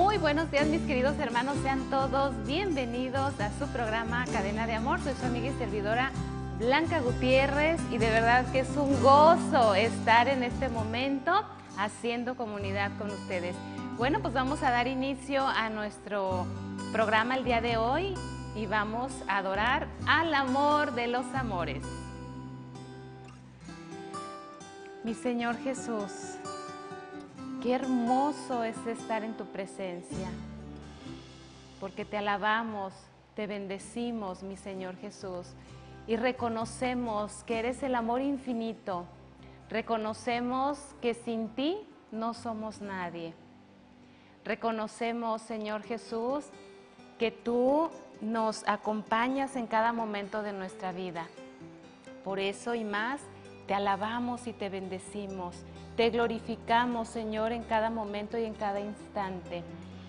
Muy buenos días, mis queridos hermanos, sean todos bienvenidos a su programa Cadena de Amor. Soy su amiga y servidora Blanca Gutiérrez y de verdad que es un gozo estar en este momento haciendo comunidad con ustedes. Bueno, pues vamos a dar inicio a nuestro programa el día de hoy y vamos a adorar al amor de los amores. Mi Señor Jesús, qué hermoso es estar en tu presencia, porque te alabamos, te bendecimos, mi Señor Jesús, y reconocemos que eres el amor infinito. Reconocemos que sin ti no somos nadie. Reconocemos, Señor Jesús, que tú nos acompañas en cada momento de nuestra vida. Por eso y más, te alabamos y te bendecimos. Te glorificamos, Señor, en cada momento y en cada instante.